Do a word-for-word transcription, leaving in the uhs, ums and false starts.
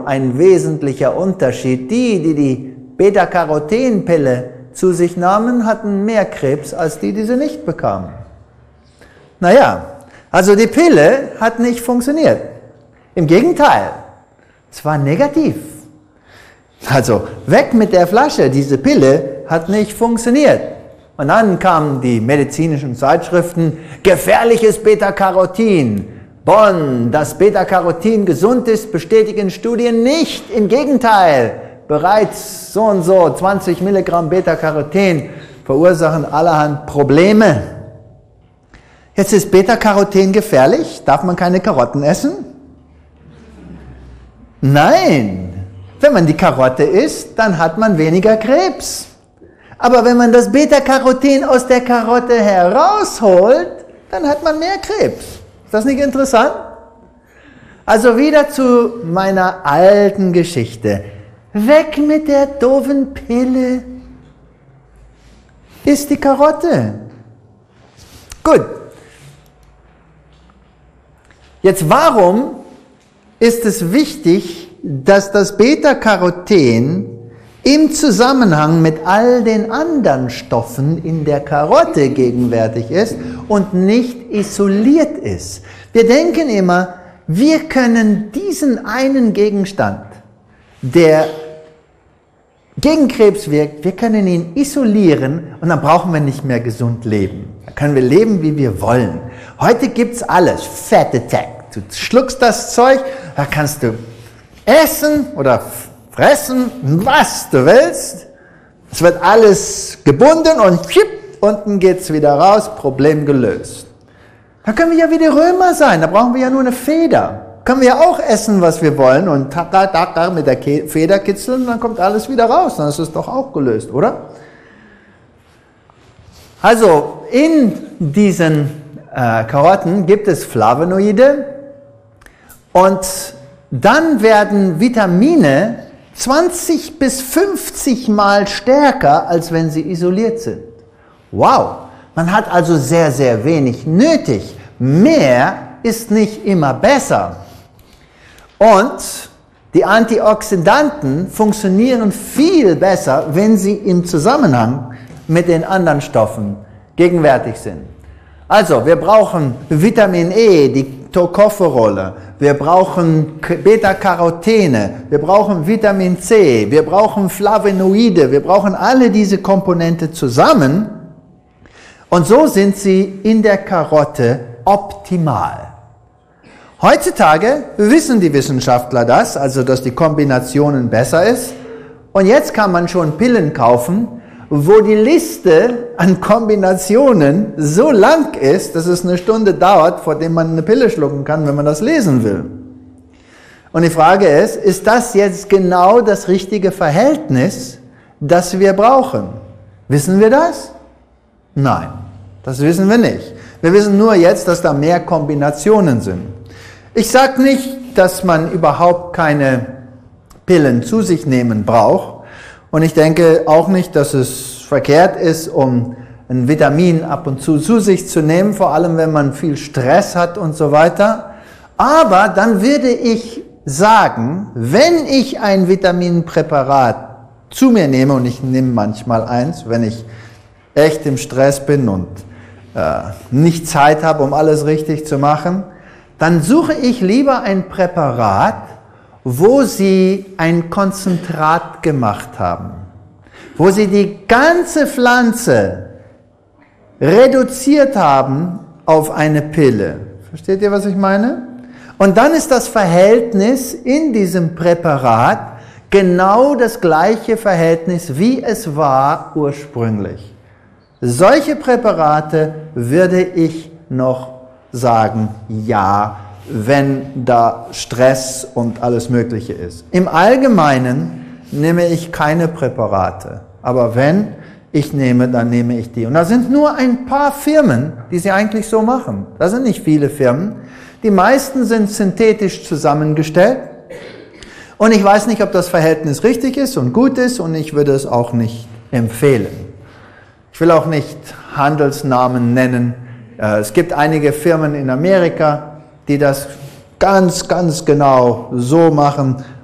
wiederum ein wesentlicher Unterschied. Die, die die Beta-Caroten-Pille zu sich nahmen, hatten mehr Krebs als die, die sie nicht bekamen. Naja, also die Pille hat nicht funktioniert. Im Gegenteil, es war negativ. Also weg mit der Flasche, diese Pille hat nicht funktioniert. Und dann kamen die medizinischen Zeitschriften, gefährliches Beta-Carotin. Bonn, dass Beta-Carotin gesund ist, bestätigen Studien nicht. Im Gegenteil, bereits so und so zwanzig Milligramm Beta-Carotin verursachen allerhand Probleme. Jetzt ist Beta-Carotin gefährlich? Darf man keine Karotten essen? Nein. Wenn man die Karotte isst, dann hat man weniger Krebs. Aber wenn man das Beta-Carotin aus der Karotte herausholt, dann hat man mehr Krebs. Ist das nicht interessant? Also wieder zu meiner alten Geschichte. Weg mit der doofen Pille. Iss die Karotte. Gut. Jetzt, warum ist es wichtig, dass das Beta-Caroten im Zusammenhang mit all den anderen Stoffen in der Karotte gegenwärtig ist und nicht isoliert ist? Wir denken immer, wir können diesen einen Gegenstand, der gegen Krebs wirkt, wir können ihn isolieren und dann brauchen wir nicht mehr gesund leben. Da können wir leben, wie wir wollen. Heute gibt's alles. Fat Attack. Du schluckst das Zeug, da kannst du essen oder fressen, was du willst. Es wird alles gebunden und schipp, unten geht's wieder raus, Problem gelöst. Da können wir ja wie die Römer sein, da brauchen wir ja nur eine Feder. Können wir ja auch essen, was wir wollen und taka, taka, mit der Feder kitzeln und dann kommt alles wieder raus. Dann ist es doch auch gelöst, oder? Also in diesen äh, Karotten gibt es Flavonoide und dann werden Vitamine zwanzig bis fünfzig Mal stärker, als wenn sie isoliert sind. Wow! Man hat also sehr, sehr wenig nötig. Mehr ist nicht immer besser. Und die Antioxidanten funktionieren viel besser, wenn sie im Zusammenhang mit den anderen Stoffen gegenwärtig sind. Also, wir brauchen Vitamin E, die Tocopherole, wir brauchen Beta-Carotene, wir brauchen Vitamin C, wir brauchen Flavonoide, wir brauchen alle diese Komponente zusammen und so sind sie in der Karotte optimal. Heutzutage wissen die Wissenschaftler das, also dass die Kombinationen besser ist. Und jetzt kann man schon Pillen kaufen, wo die Liste an Kombinationen so lang ist, dass es eine Stunde dauert, vor dem man eine Pille schlucken kann, wenn man das lesen will. Und die Frage ist, ist das jetzt genau das richtige Verhältnis, das wir brauchen? Wissen wir das? Nein, das wissen wir nicht. Wir wissen nur jetzt, dass da mehr Kombinationen sind. Ich sage nicht, dass man überhaupt keine Pillen zu sich nehmen braucht. Und ich denke auch nicht, dass es verkehrt ist, um ein Vitamin ab und zu zu sich zu nehmen, vor allem wenn man viel Stress hat und so weiter. Aber dann würde ich sagen, wenn ich ein Vitaminpräparat zu mir nehme, und ich nehme manchmal eins, wenn ich echt im Stress bin und äh, nicht Zeit habe, um alles richtig zu machen, dann suche ich lieber ein Präparat, wo sie ein Konzentrat gemacht haben, wo sie die ganze Pflanze reduziert haben auf eine Pille. Versteht ihr, was ich meine? Und dann ist das Verhältnis in diesem Präparat genau das gleiche Verhältnis, wie es war ursprünglich. Solche Präparate würde ich noch sagen, ja, wenn da Stress und alles Mögliche ist. Im Allgemeinen nehme ich keine Präparate, aber wenn ich nehme, dann nehme ich die. Und da sind nur ein paar Firmen, die sie eigentlich so machen. Da sind nicht viele Firmen. Die meisten sind synthetisch zusammengestellt. Und ich weiß nicht, ob das Verhältnis richtig ist und gut ist und ich würde es auch nicht empfehlen. Ich will auch nicht Handelsnamen nennen. Es gibt einige Firmen in Amerika, die das ganz, ganz genau so machen,